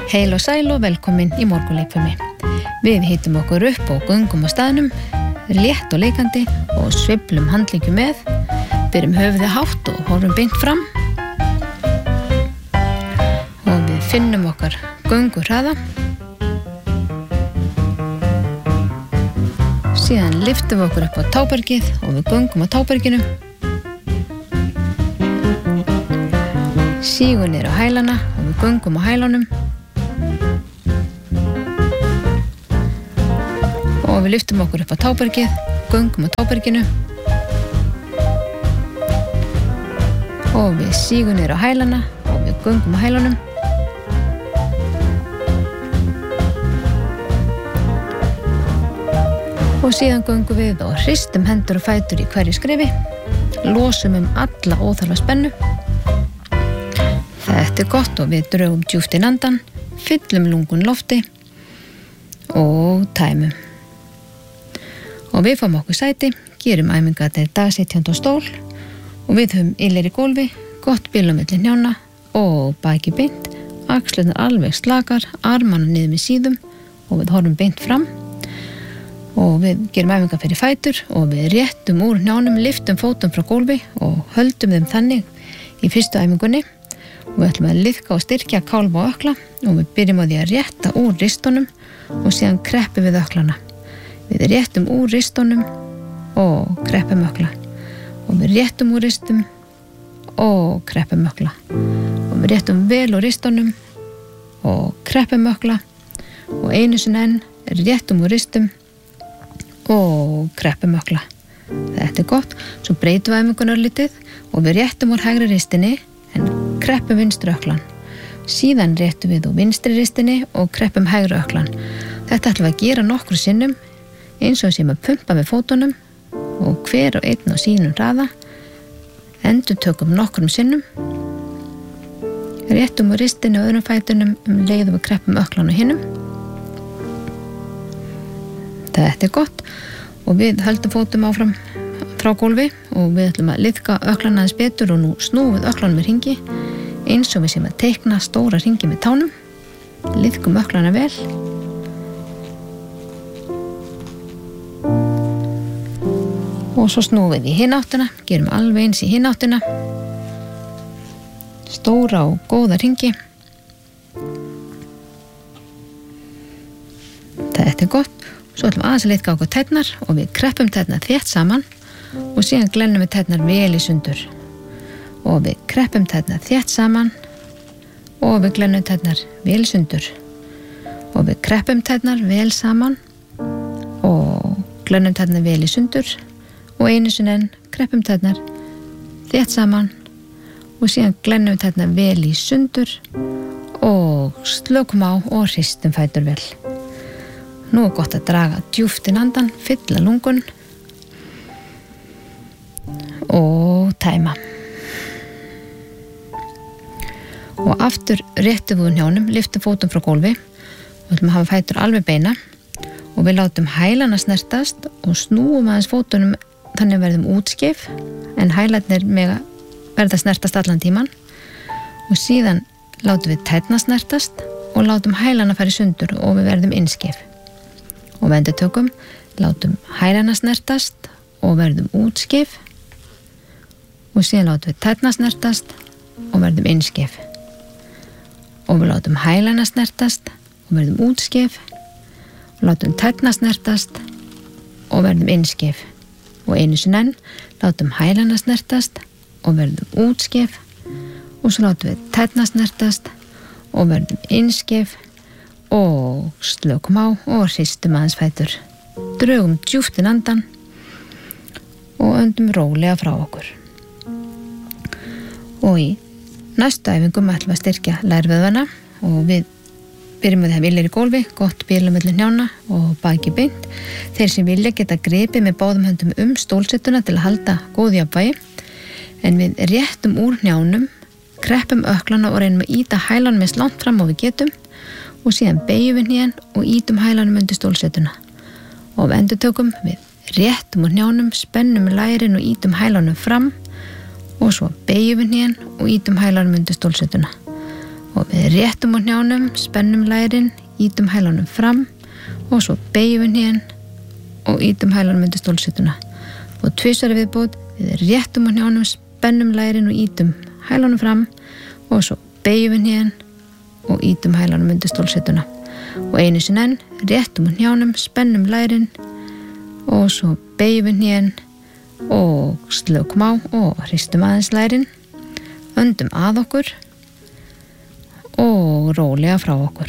Heil og sæl og velkomin í morgunleikfimi. Við hýtum okkur upp og göngum á staðnum, létt og leikandi og sveiflum handlengjum með, byrjum höfuðið hátt og horfum beint fram og við finnum okkar gönguhraða. Síðan lyftum við okkur upp á tábergið og við göngum á táberginu. Sígum niður á hælana og við göngum á hælunum. Og við lyftum okkur upp á tábergið, göngum á táberginu. Og við sígum niður á hælana og við göngum á hælunum. Og síðan göngum við og hristum hendur og fætur í hverju skrefi, losum alla óþarfa spennu. Þetta gott og við drögum djúpt inn andan, fyllum lungun lofti og tæmum. Og við fáum okkur sæti, gerum æfingarnar dagsitjandi á stól og við höfum illir í gólfi, gott bil á milli hnjána og baki beint, axlirnar alveg slakar, armana niður með síðum og við horfum beint fram. Og við gerum æfingar fyrir fætur og við réttum úr hnjánum, lyftum fótum frá gólfi og höldum þeim þannig í fyrstu æfingunni. Og við ætlum að liðka og styrkja kálfa og ökla og við byrjum á því að rétta úr ristunum og síðan kreppum við öklana. Við réttum úr ristunum og kreppum ökla. Og við réttum úr ristum og kreppum ökla. Og við réttum vel úr ristunum og kreppum ökla. Og einu sinni enn réttum úr ristum og kreppum ökla. Þetta gott. Svo breytum við æfingunar litið og við réttum úr hægri ristinni en kreppum vinstri öklan. Síðan réttum við úr vinstri ristinni og kreppum hægri öklan. Þetta ætlum við að gera nokkru sinnum eins og sem að pumpa með fótunum og hver og einn á sínum hraða. Endurtökum nokkrum sinnum. Réttum úr ristinni og öðrum fætunum leiðum við kreppum öklan og hinum. Þetta gott og við höldum fótum áfram frá gólfi og við ætlum að liðka öklan aðeins betur og nú snúum við öklanum með hringi eins og við sem að teikna stóra hringi með tánum. Liðkum öklana vel. Og svo snúum við í hina áttina, gerum alveg eins í hina áttina. Stóra og góða hringi. Þetta gott. Svo ætlum við aðeins að liðka okkur tærnar og við kreppum tærnar þétt saman og síðan glennum við tærnar vel í sundur. Og við kreppum tærnar þétt saman og við glennum tærnar vel í sundur. Og við kreppum tærnar vel saman og glennum tærnar vel í sundur. Og einu sinni enn kreppum tærnar þétt saman og síðan glennum tærnar vel í sundur og slökum á og hristum fætur vel. Nú gott að draga djúpt inn andan, fylla lungun og tæma. Og aftur réttum við hnjánum, lyftum fótum frá gólfi og ætlum að hafa fætur alveg beina og við látum hælana snertast og snúum aðeins fótunum þannig verðum útskeif en hælarnir mega verða snertast allan tíman og síðan látum við tærnar snertast og látum hælana fara í sundur og við verðum innskeif. Og við endurtökum, látum hælana snertast og verðum útskeif og síðan látum við tærnar snertast og verðum innskeif. Og við látum hælana snertast og verðum útskeif og látum tærnar snertast og verðum innskeif. Og einu sinni enn, látum hælana snertast og verðum útskeif og svo látum við tærnar snertast og verðum innskeif og slökum á og hristum aðeins fætur. Drögum djúpt inn andan og öndum rólega frá okkur. Og í næstu æfingum ætlum við að styrkja lærvöðvana og við byrjum að hafa illir í gólfi, gott bil á milli hnjána og baki beint. Þeir sem vilja geta gripið með báðum höndum stólsettuna til að halda góð jafnvægi en við réttum úr hnjánum, kreppum öklana og reynum að ýta hælanum eins langt fram og við getum og síðan beygjum við hnén og ýtum hælanum undir stólsettuna. Og við endurtökum, við réttum úr hnjánum, spennum lærin og ýtum hælanum fram og svo beygjum við hnén og ýtum hælanum undir stólsettuna. Og við réttum úr hnjánum, spennum lærin, ítum hælunum fram og svo beygjum við hnén og ítum hælunum undir stólsetuna. Og tvisvar í viðbót, við réttum úr hnjánum, spennum lærin og ítum hælunum fram og svo beygjum við hnén og ítum hælunum undir stólsetuna. Og einu sinni enn, réttum úr hnjánum, spennum lærin og svo beygjum við hnén og slökum á og hristum aðeins lærin, öndum að okkur og rólega frá okkur.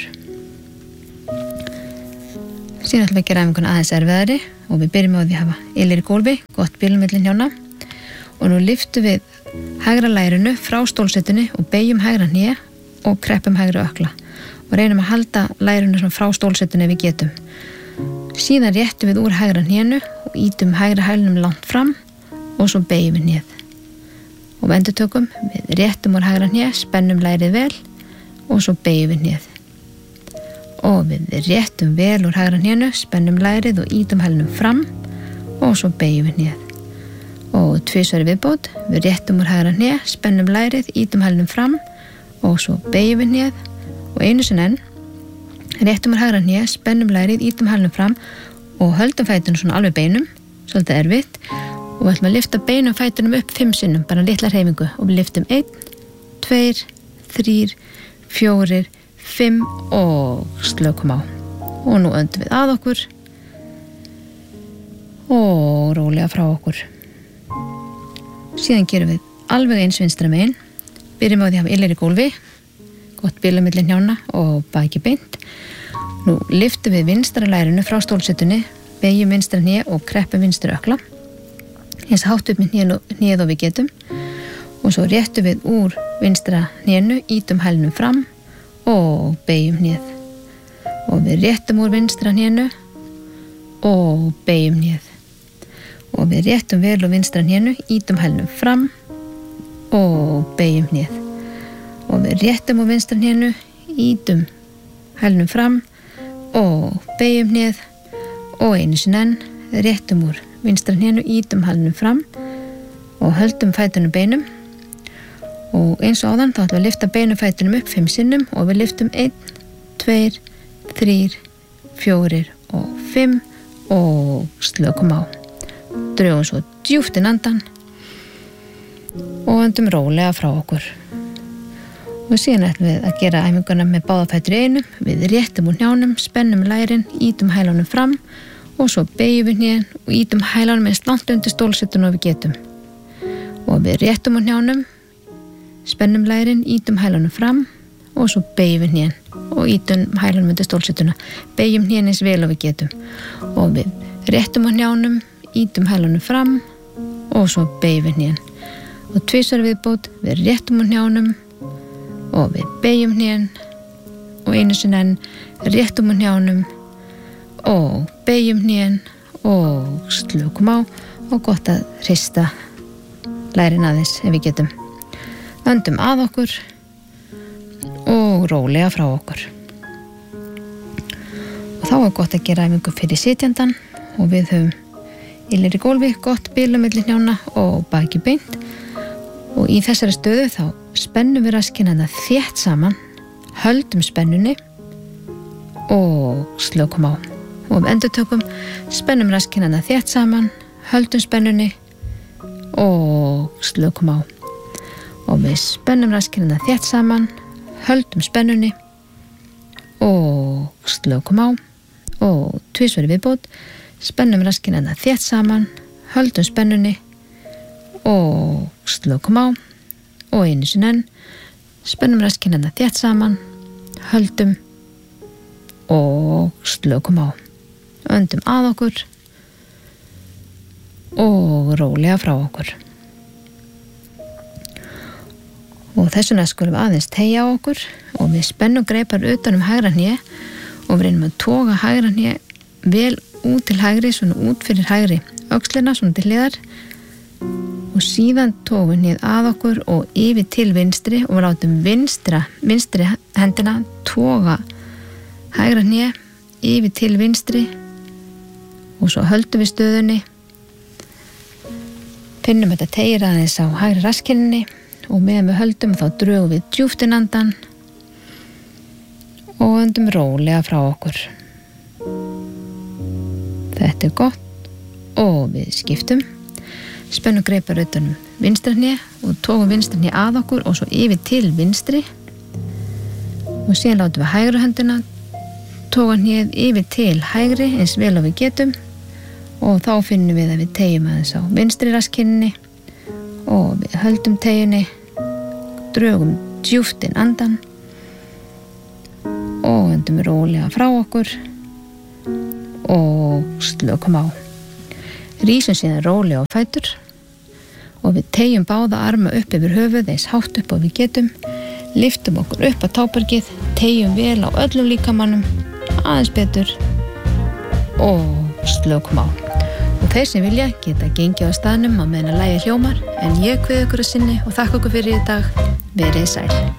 Síðan ætlum við að gera æfinguna aðeins erfiðari og við byrjum á því að hafa ylir í gólfi, gott bil milli hnjána og nú lyftum við hægra lærinu frá stólsetunni og beygjum hægra hné og kreppum hægra ökla og reynum að halda lærinu frá stólsetunni ef við getum. Síðan réttum við úr hægra hnénu og ítum hægra hælunum langt fram og svo beygjum við hnéð. Og við endurtökum, við réttum úr hægra hné, spennum lærið vel og svo beygjum við hnéð. Og við réttum vel úr hægra hnénu, spennum lærið og ítum hælunum fram og svo beygjum við hnéð. Og tvisvar í viðbót, við réttum úr hægra hné, spennum lærið, ítum hælunum fram og svo beygjum við hnéð. Og einu sinni enn, réttum úr hægra hné, spennum lærið, ítum hælunum fram og höldum fætunum svona alveg beinum, svolítið erfitt og við ætlum að lyfta beinum fætunum upp 5 sinnum, bara litla hreyfingu og við lyftum 1, 2, 3, 4, 5 og slökum á. Og nú öndum við að okkur og rólega frá okkur. Síðan gerum við alveg eins vinstra megin, byrjum á því að hafa ylir í gólfi, gott bil milli hnjána og baki beint. Nú lyftum við vinstra lærinu frá stólsetunni, beygjum vinstra hné og kreppum vinstra ökla. Eins hátt upp með hnéð og við getum. Og svo réttum við úr vinstra hnénu, ítum hælnum fram og beygjum hnéð. Og við réttum úr vinstra hnénu og beygjum hnéð. Og við réttum vel úr vinstra hnénu, ítum hælnum fram og beygjum hnéð. Og við réttum úr vinstra hnénu, ítum hælnum fram og beygjum hnéð og einu sinni enn, réttum úr vinstra hnénu, ítum hælnum fram og höldum fætunum beinum og eins og áðan þá ætlum við að lyfta beinum fætunum upp 5 sinnum og við lyftum 1, 2, 3, 4 og 5 og slökum á. Drögum svo djúpt inn andan og öndum rólega frá okkur. Og síðan ætlum við að gera æfinguna með báða fætur í einum. Við réttum úr hnjánum, spennum lærin, ítum hælunum fram og svo beygjum við hnén og ítum hælunum eins langt undir stólsetuna og við getum. Og við réttum úr hnjánum, spennum lærin, ítum hælunum fram og svo beygjum við hnén og ítum hælunum undir stólsetuna. Beygjum hnén eins vel og við getum. Og við réttum úr hnjánum, ítum hælunum fram og svo beygjum við hnén. Og tvisvar viðbót, við réttum úr hnjánum og við beygjum hnén og einu sinni enn, réttum úr hnjánum og beygjum hnén og slökum á og gott að hrista lærin aðeins ef við getum. Öndum að okkur og rólega frá okkur. Og þá er gott að gera æfingu fyrir sitjandan og við höfum ylir í gólfi, gott bil milli hnjána og baki beint. Og í þessari stöðu þá spennum við raskina þétt saman, höldum spennunni og slökum á. Og við endurtökum, spennum raskina þétt saman, höldum spennunni og slökum á. Og við spennum raskina þétt saman, höldum spennunni og slökum á. Og tvisvar í viðbót, spennum raskina þétt saman, höldum spennunni og slökum á og einu sinni enn, spennum raskina þétt saman, höldum og slökum á. Öndum að okkur og rólega frá okkur. Og þessuna skulum við aðeins teygja á okkur og við spennum greipar utan hægra hné og við reynum að toga hægra hné vel út til hægri, svona út fyrir hægri öxlina, svona til hliðar og síðan tókum við hnið að okkur og yfir til vinstri og við látum vinstri hendina toga hægra hné yfir til vinstri og svo höldum við stöðunni, finnum þetta teygir aðeins á hægri raskinninni og meðan við höldum þá drögum við djúpt inn andan og öndum rólega frá okkur. Þetta gott og við skiptum. Spennum greipar utanum vinstra hné og tókum vinstra hné að okkur og svo yfir til vinstri og síðan látum við hægri höndina toga hnéð yfir til hægri eins vel og við getum og þá finnum við að við teygjum aðeins á vinstri rasskinninni og við höldum teygjunni, drögum djúpt inn andan og öndum rólega frá okkur og slökum á. Rísum síðan rólega á fætur og við teygjum báða arma upp yfir höfuð eins hátt upp og við getum, lyftum okkur upp á tábergið, teygjum vel á öllum líkamannum, aðeins betur og slökum á. Og þeir sem vilja geta gengið á staðnum á meðan að lagið hljómar, en ég kveð ykkur að sinni og þakka ykkur fyrir í dag. Verið sæl.